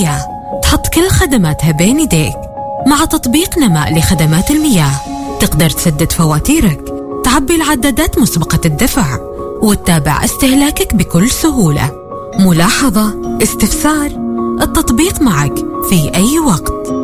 المياه تحط كل خدماتها بين يديك. مع تطبيق نماء لخدمات المياه تقدر تسدد فواتيرك، تعبي العدادات مسبقة الدفع، وتتابع استهلاكك بكل سهولة. ملاحظة، استفسار، التطبيق معك في أي وقت.